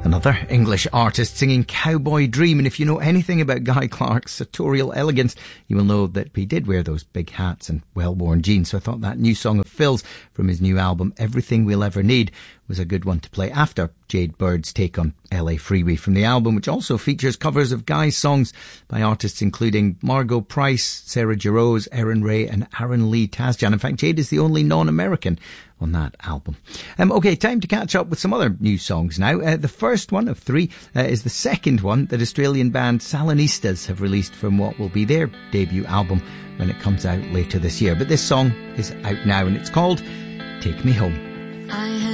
Another English artist singing Cowboy Dream, and if you know anything about Guy Clark's sartorial elegance, you will know that he did wear those big hats and well-worn jeans. So I thought that new song of Phil's from his new album, Everything We'll Ever Need, was a good one to play after Jade Bird's take on LA Freeway from the album, which also features covers of Guy's songs by artists including Margot Price, Sarah Jarosz, Erin Rae and Aaron Lee Tasjan. In fact, Jade is the only non-American on that album. Okay, time to catch up with some other new songs now. The first one of three is the second one that Australian band Salonistas have released from what will be their debut album when it comes out later this year. But this song is out now and it's called Take Me Home.